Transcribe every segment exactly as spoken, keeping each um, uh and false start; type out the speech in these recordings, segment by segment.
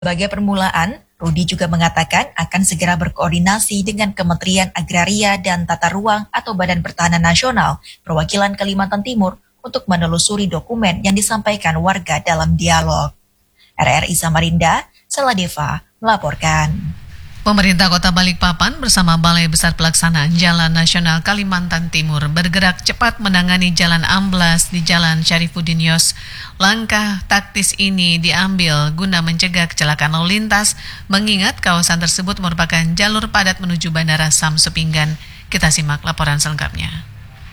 Sebagai permulaan, Rudi juga mengatakan akan segera berkoordinasi dengan Kementerian Agraria dan Tata Ruang atau Badan Pertahanan Nasional perwakilan Kalimantan Timur untuk menelusuri dokumen yang disampaikan warga dalam dialog. R R I Samarinda, Saladeva melaporkan. Pemerintah Kota Balikpapan bersama Balai Besar Pelaksanaan Jalan Nasional Kalimantan Timur bergerak cepat menangani jalan amblas di Jalan Syarifuddin Yos. Langkah taktis ini diambil guna mencegah kecelakaan lalu lintas, mengingat kawasan tersebut merupakan jalur padat menuju Bandara Samsu Pinggan. Kita simak laporan selengkapnya.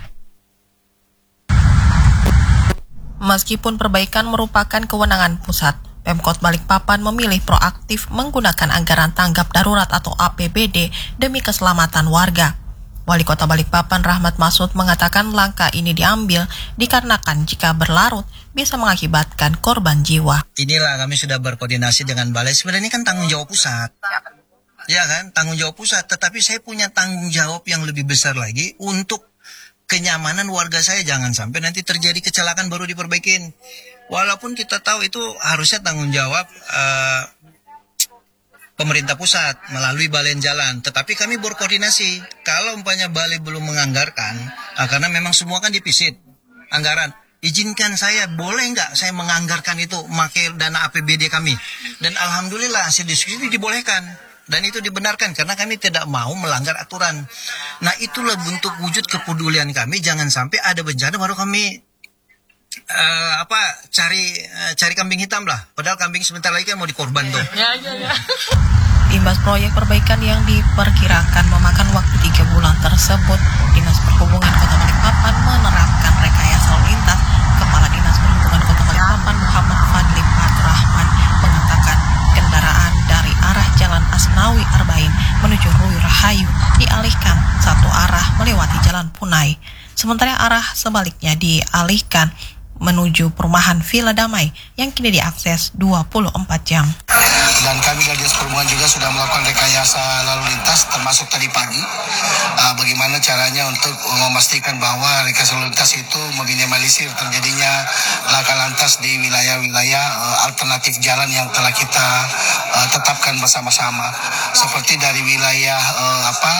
Meskipun perbaikan merupakan kewenangan pusat, Pemkot Balikpapan memilih proaktif menggunakan anggaran tanggap darurat atau A P B D demi keselamatan warga. Wali Kota Balikpapan Rahmat Masud mengatakan langkah ini diambil dikarenakan jika berlarut bisa mengakibatkan korban jiwa. Inilah kami sudah berkoordinasi dengan balai. Sebenarnya ini kan tanggung jawab pusat. Ya kan, tanggung jawab pusat. Tetapi saya punya tanggung jawab yang lebih besar lagi untuk kenyamanan warga saya. Jangan sampai nanti terjadi kecelakaan baru diperbaikin. Walaupun kita tahu itu harusnya tanggung jawab uh, pemerintah pusat melalui balai jalan. Tetapi kami berkoordinasi. Kalau umpamanya balai belum menganggarkan, uh, karena memang semua kan dipisit anggaran. Izinkan saya, boleh nggak saya menganggarkan itu, pakai dana A P B D kami. Dan alhamdulillah hasil diskusi ini dibolehkan. Dan itu dibenarkan karena kami tidak mau melanggar aturan. Nah itulah bentuk wujud kepedulian kami. Jangan sampai ada bencana baru kami Uh, apa cari uh, cari kambing hitam lah, padahal kambing sebentar lagi kan mau dikorban tuh. Ya, ya, ya. Imbas proyek perbaikan yang diperkirakan memakan waktu tiga bulan tersebut, Dinas Perhubungan Kota Balikpapan menerapkan rekayasa lalu lintas. Kepala Dinas Perhubungan Kota Balikpapan Muhammad Fadli Fatrahman mengatakan kendaraan dari arah Jalan Asnawi Arba'in menuju Rui Rahayu dialihkan satu arah melewati Jalan Punai, sementara arah sebaliknya dialihkan menuju perumahan Villa Damai yang kini diakses dua puluh empat jam. Dan kami dari Dinas Perhubungan juga sudah melakukan rekayasa lalu lintas termasuk tadi pagi. Uh, bagaimana caranya untuk memastikan bahwa rekayasa lalu lintas itu meminimalisir terjadinya laka lantas di wilayah-wilayah uh, alternatif jalan yang telah kita uh, tetapkan bersama-sama. Seperti dari wilayah uh, apa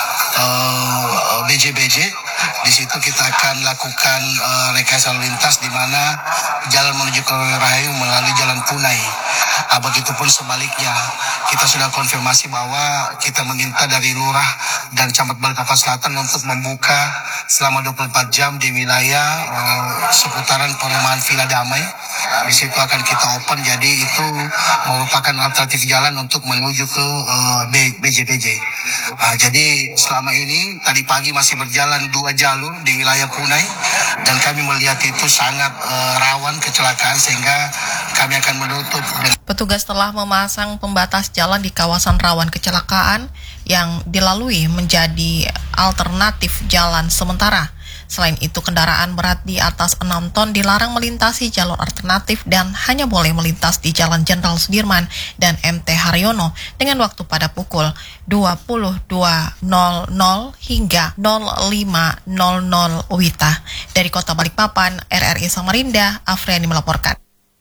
uh, B J B J. Di situ kita akan lakukan uh, rekayasa lalu lintas di mana jalan menuju ke Rahayu melalui Jalan Punai. Uh, begitupun sebaliknya, kita sudah konfirmasi bahwa kita meminta dari Lurah dan Camat Balikpapan Selatan untuk membuka selama dua puluh empat jam di wilayah uh, seputaran perumahan Villa Damai. Di situ akan kita open, jadi itu merupakan alternatif jalan untuk menuju ke uh, B J B J. Uh, jadi selama ini tadi pagi masih berjalan dua jalur di wilayah Punai dan kami melihat itu sangat uh, rawan kecelakaan sehingga kami akan menutup. Petugas telah memasang pembatas jalan di kawasan rawan kecelakaan yang dilalui menjadi alternatif jalan sementara. Selain itu, kendaraan berat di atas enam ton dilarang melintasi jalur alternatif dan hanya boleh melintas di Jalan Jenderal Sudirman dan M T Haryono dengan waktu pada pukul dua puluh dua nol nol hingga nol lima nol nol W I T A. Dari Kota Balikpapan, R R I Samarinda, Afriani melaporkan.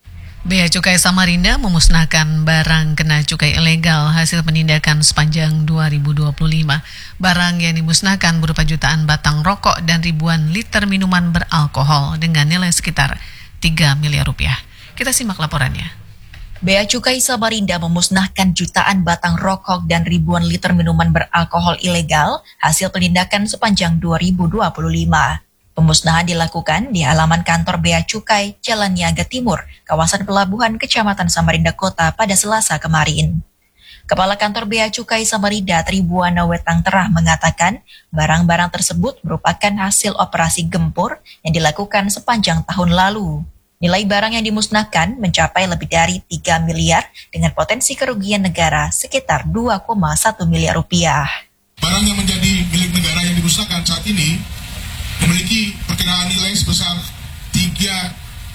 Bea Cukai Samarinda memusnahkan barang kena cukai ilegal hasil penindakan sepanjang dua ribu dua puluh lima. Barang yang dimusnahkan berupa jutaan batang rokok dan ribuan liter minuman beralkohol dengan nilai sekitar tiga miliar rupiah. Kita simak laporannya. Bea Cukai Samarinda memusnahkan jutaan batang rokok dan ribuan liter minuman beralkohol ilegal hasil penindakan sepanjang dua ribu dua puluh lima. Pemusnahan dilakukan di halaman kantor Bea Cukai, Jalan Niaga Timur, kawasan Pelabuhan, Kecamatan Samarinda Kota pada Selasa kemarin. Kepala Kantor Bea Cukai Samarinda Tribuana Wetang Terah mengatakan barang-barang tersebut merupakan hasil operasi gempur yang dilakukan sepanjang tahun lalu. Nilai barang yang dimusnahkan mencapai lebih dari tiga miliar dengan potensi kerugian negara sekitar dua koma satu miliar rupiah. Barang yang menjadi milik negara yang dimusnahkan saat ini memiliki perkiraan nilai sebesar tiga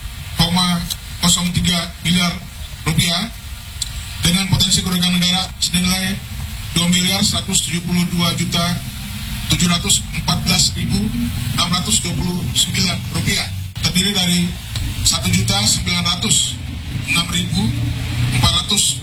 koma nol tiga miliar rupiah dengan potensi kerugian negara senilai dua miliar seratus tujuh puluh dua juta tujuh ratus empat belas ribu enam ratus dua puluh sembilan rupiah, terdiri dari satu juta sembilan ratus enam ribu empat ratus